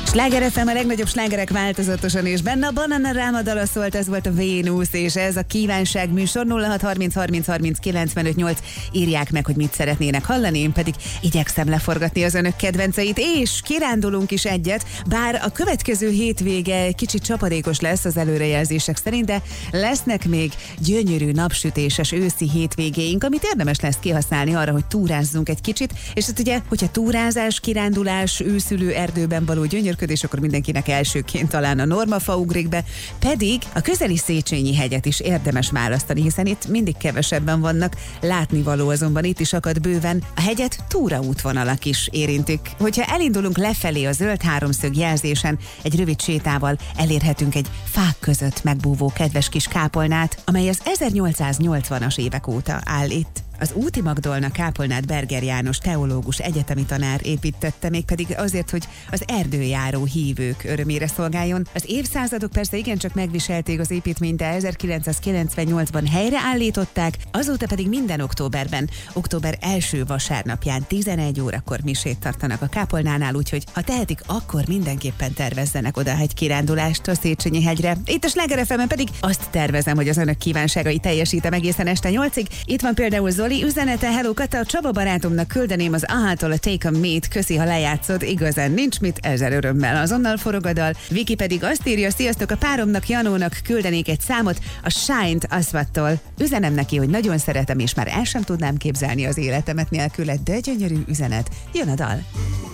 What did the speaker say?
Sláger FM, a legnagyobb slágerek változatosan, és benne a Banana Rama dala szólt, ez volt a Vénusz, és ez a kívánság műsor. 0630 írják meg, hogy mit szeretnének hallani, én pedig igyekszem leforgatni az önök kedvenceit, és kirándulunk is egyet, bár a következő hétvége kicsit csapadékos lesz az előrejelzések szerint, de lesznek még gyönyörű, napsütéses őszi hétvégéink, amit érdemes lesz kihasználni arra, hogy túrázzunk egy kicsit, és hát ugye, hogyha túrázás, kirándulás, őszülő erdőben való gyönyörködés, akkor mindenkinek elsőként talán a Normafa ugrik be, pedig a közeli Széchenyi hegyet is érdemes választani, hiszen itt mindig kevesebben vannak, látnivaló azonban itt is akad bőven. A hegyet túraútvonalak is érintik. Hogyha elindulunk lefelé a zöld háromszög jelzésen, egy rövid sétával elérhetünk egy fák között megbúvó kedves kis kápolnát, amely az 1880-as évek óta áll itt. Az Úti Magdolna kápolnát Berger János teológus egyetemi tanár építette, mégpedig azért, hogy az erdőjáró hívők örömére szolgáljon. Az évszázadok persze igencsak megviselték az építményt, de 1998-ban helyreállították, azóta pedig minden októberben, október első vasárnapján 11 órakor misét tartanak a kápolnánál, úgyhogy ha tehetik, akkor mindenképpen tervezzenek oda egy kirándulást a Széchenyi hegyre. Itt a Sláger FM-en pedig azt tervezem, hogy az önök kívánságai teljesítem egészen este 8-ig. Itt van például Zoli üzenete: hello Kata, Csaba barátomnak küldeném az Ahától a Take a Meet, köszi, ha lejátszod, igazán nincs mit, ezer örömmel, azonnal forog a dal. Viki pedig azt írja: sziasztok, a páromnak, Janónak küldenék egy számot a Shine-t Aswattól. Üzenem neki, hogy nagyon szeretem, és már el sem tudnám képzelni az életemet nélküle, de gyönyörű üzenet. Jön a dal.